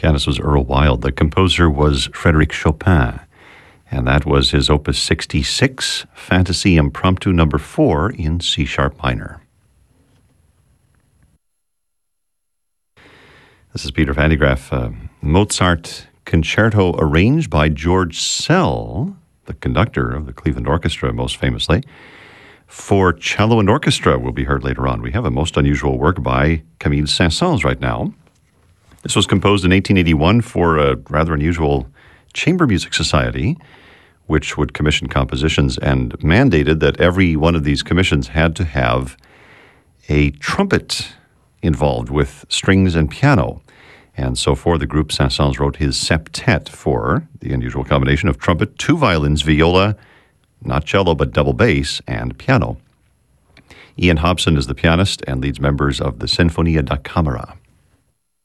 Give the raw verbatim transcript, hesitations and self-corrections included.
Pianist was Earl Wild. The composer was Frédéric Chopin. And that was his Opus sixty-six, Fantasy Impromptu number four in C-sharp minor. This is Peter Van de Graaff. Uh, Mozart Concerto arranged by George Szell, the conductor of the Cleveland Orchestra most famously, for cello and orchestra will be heard later on. We have a most unusual work by Camille Saint-Saëns right now. This was composed in eighteen eighty-one for a rather unusual chamber music society, which would commission compositions and mandated that every one of these commissions had to have a trumpet involved with strings and piano. And so for the group, Saint-Saëns wrote his septet for the unusual combination of trumpet, two violins, viola, not cello, but double bass, and piano. Ian Hobson is the pianist and leads members of the Sinfonia da Camera.